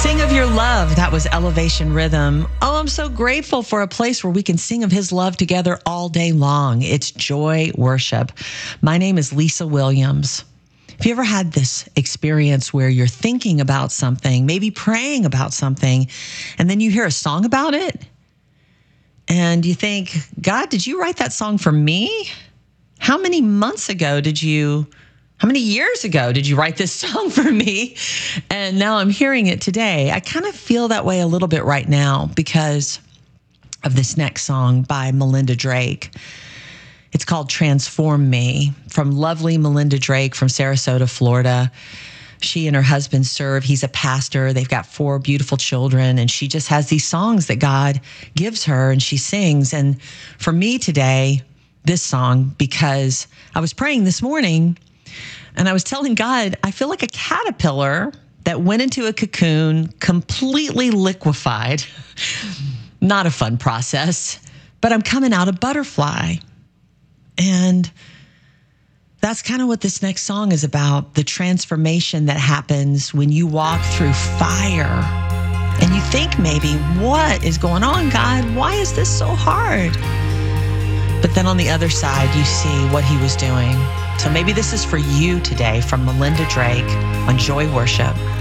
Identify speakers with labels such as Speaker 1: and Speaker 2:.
Speaker 1: Sing of your love. That was Elevation Rhythm. Oh, I'm so grateful for a place where we can sing of his love together all day long. It's Joy Worship. My name is Lisa Williams. Have you ever had this experience where you're thinking about something, maybe praying about something, and then you hear a song about it? And you think, God, did you write that song for me? How many years ago did you write this song for me? And now I'm hearing it today. I kind of feel that way a little bit right now because of this next song by Melinda Drake. It's called Transform Me, from lovely Melinda Drake from Sarasota, Florida. She and her husband serve. He's a pastor. They've got 4 beautiful children, and she just has these songs that God gives her, and she sings. And for me today, this song, because I was praying this morning, and I was telling God, I feel like a caterpillar that went into a cocoon, completely liquefied. Not a fun process, but I'm coming out a butterfly. And that's kind of what this next song is about, the transformation that happens when you walk through fire. And you think maybe, what is going on, God? Why is this so hard? But then on the other side, you see what he was doing. So maybe this is for you today from Melinda Drake on Joy Worship.